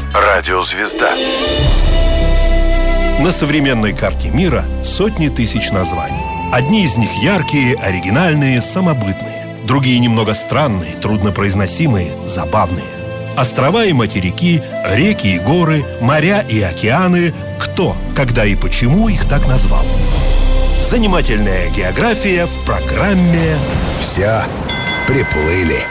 Радиозвезда. На современной карте мира сотни тысяч названий. Одни из них яркие, оригинальные, самобытные. Другие немного странные, труднопроизносимые, забавные. Острова и материки, реки и горы, моря и океаны. Кто, когда и почему их так назвал? Занимательная география в программе «Все приплыли».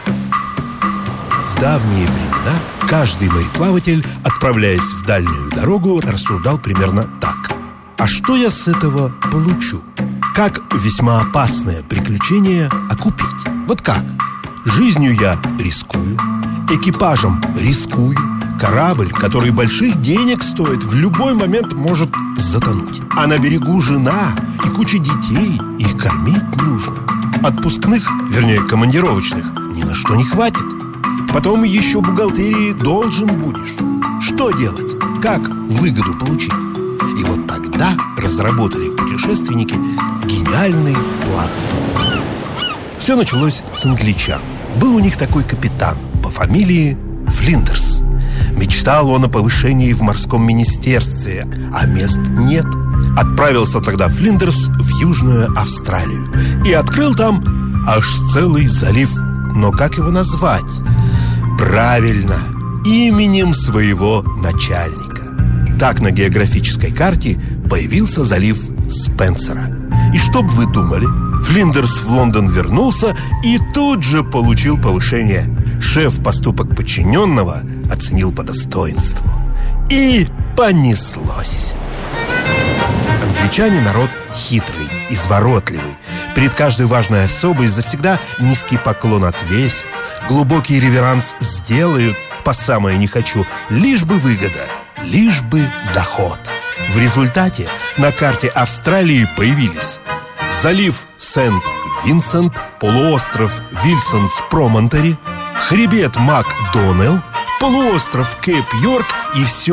В давние времена каждый мореплаватель, отправляясь в дальнюю дорогу, рассуждал примерно так: а что я с этого получу? Как весьма опасное приключение окупить? Вот как? Жизнью я рискую, экипажем рискую. Корабль, который больших денег стоит, в любой момент может затонуть. А на берегу жена и куча детей, их кормить нужно. Отпускных, вернее командировочных, ни на что не хватит. Потом еще бухгалтерии должен будешь. Что делать? Как выгоду получить? И вот тогда разработали путешественники гениальный план. Все началось с англичан. Был у них такой капитан по фамилии Флиндерс. Мечтал он о повышении в морском министерстве, а мест нет. Отправился тогда Флиндерс в Южную Австралию и открыл там аж целый залив. Но как его назвать? Правильно, именем своего начальника. Так на географической карте появился залив Спенсера. И что бы вы думали? Флиндерс в Лондон вернулся и тут же получил повышение. Шеф поступок подчиненного оценил по достоинству. И понеслось. Англичане народ хитрый, изворотливый. Перед каждой важной особой завсегда низкий поклон отвесят, глубокий реверанс сделают по самое не хочу, лишь бы выгода, лишь бы доход. В результате на карте Австралии появились залив Сент-Винсент, полуостров Вильсонс-Промонтери, хребет Макдоннелл, полуостров Кейп-Йорк и все